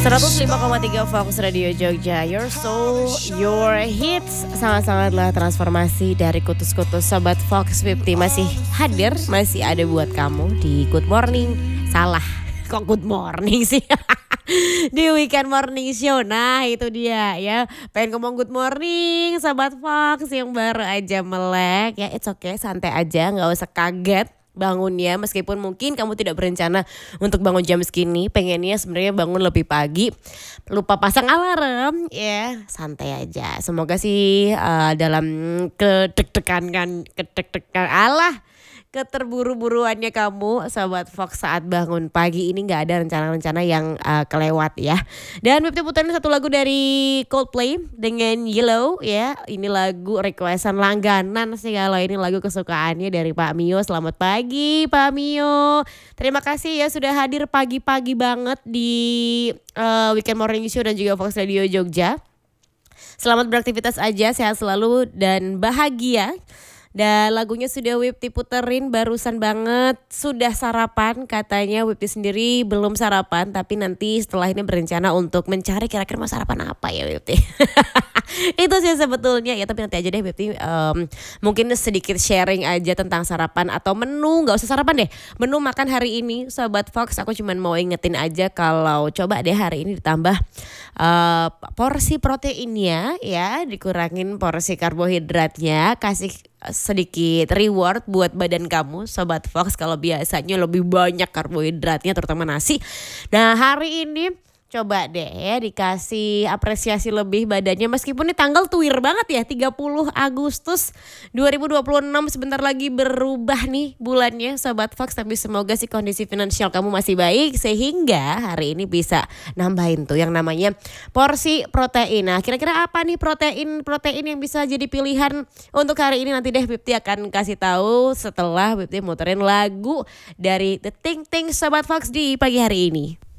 105,3 Fox Radio Jogja, your soul, your hits. Sangat-sangatlah transformasi dari kutus-kutus Sobat Fox 50 masih hadir, masih ada buat kamu di Good Morning. Salah, kok Good Morning sih? Di Weekend Morning Show. Nah itu dia ya, pengen ngomong good morning Sobat Fox yang baru aja melek ya, it's okay, santai aja, gak usah kaget bangunnya, meskipun mungkin kamu tidak berencana untuk bangun jam segini, pengennya sebenarnya bangun lebih pagi, lupa pasang alarm ya, santai aja. Semoga sih dalam keterburu-buruannya kamu Sobat Fox saat bangun pagi ini gak ada rencana-rencana yang kelewat ya. Dan Bibti puterin satu lagu dari Coldplay dengan Yellow ya. Ini lagu requestan langganan sih, kalau ini lagu kesukaannya dari Pak Mio. Selamat pagi Pak Mio. Terima kasih ya sudah hadir pagi-pagi banget di Weekend Morning Show dan juga Fox Radio Jogja. Selamat beraktivitas aja, sehat selalu dan bahagia. Dan lagunya sudah Wipti puterin barusan banget. Sudah sarapan katanya. Wipti sendiri belum sarapan, tapi nanti setelah ini berencana untuk mencari kira-kira mau sarapan apa ya Wipti. Itu sih sebetulnya ya, tapi nanti aja deh Wipti mungkin sedikit sharing aja tentang sarapan atau menu. Gak usah sarapan deh, menu makan hari ini Sobat Fox. Aku cuman mau ingetin aja kalau coba deh hari ini ditambah porsi proteinnya ya, dikurangin porsi karbohidratnya, kasih sedikit reward buat badan kamu Sobat Fox. Kalau biasanya lebih banyak karbohidratnya terutama nasi, nah hari ini coba deh ya dikasih apresiasi lebih badannya, meskipun ini tanggal tuir banget ya, 30 Agustus 2026, sebentar lagi berubah nih bulannya Sobat Fox. Tapi semoga sih kondisi finansial kamu masih baik sehingga hari ini bisa nambahin tuh yang namanya porsi protein. Nah kira-kira apa nih protein yang bisa jadi pilihan untuk hari ini? Nanti deh Bibti akan kasih tahu setelah Bibti muterin lagu dari The Ting Ting Sobat Fox di pagi hari ini.